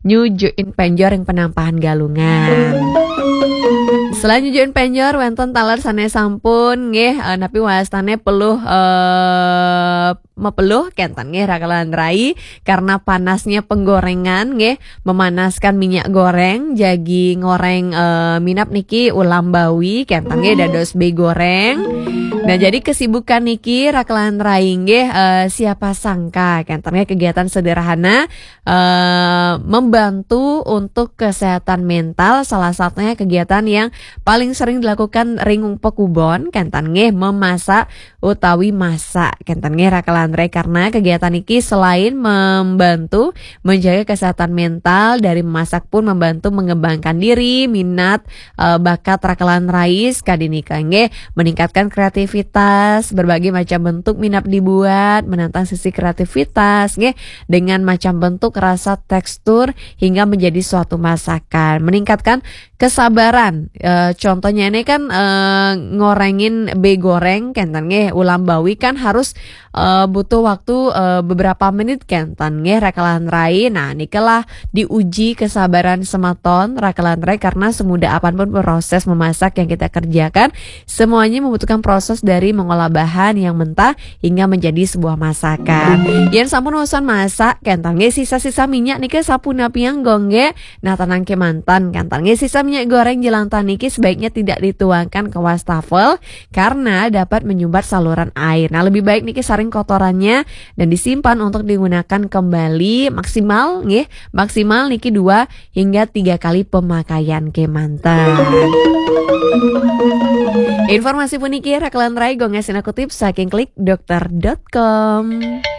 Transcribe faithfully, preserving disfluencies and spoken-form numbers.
nyujuin penjor yang penampahan galungan. Selain nyujuin penjor, wonten taler sanes sampun nggih uh, napi wastane peluh uh, mepeluh kenten nggih rakalan rai karena panasnya penggorengan nggih memanaskan minyak goreng jagi ngoreng uh, minap niki ulam bawi kenten nggih dados be goreng. Nah jadi kesibukan niki rakalan rai nggih uh, siapa sangka kenten nggih kegiatan sederhana uh, membantu untuk kesehatan mental, salah satunya kegiatan yang paling sering dilakukan ringung pekubon kenten nggih memasak utawi masak kenten nggih rakalan rai karena kegiatan iki selain membantu menjaga kesehatan mental dari memasak pun membantu mengembangkan diri minat e, bakat rakalan rai kadinika nggih meningkatkan kreativitas berbagai macam bentuk minat dibuat menantang sisi kreativitas nggih dengan macam bentuk rasa tekstur hingga menjadi suatu masakan meningkatkan kesabaran e, contohnya ini kan e, ngorengin be goreng kenten nggih ulam bawi kan harus e, butuh waktu e, beberapa menit kenten nggih rakalan rai. Nah nikelah diuji kesabaran sematon rakalan rai karena semudah apapun proses memasak yang kita kerjakan semuanya membutuhkan proses dari mengolah bahan yang mentah hingga menjadi sebuah masakan. Yen sampun urusan masak kenten nggih sisa-sisa minyak niki sapuna piang gongge. Nah tenang ke mantan kenten nggih sisa minyak goreng jelantan niki sebaiknya tidak dituangkan ke wastafel karena dapat menyumbat saluran air. Nah lebih baik niki saring kotorannya dan disimpan untuk digunakan kembali maksimal nggih maksimal niki dua hingga tiga kali pemakaian ke mantan. Informasi puniki rakalan rai gongasin aku tips saking klik dokter dot com.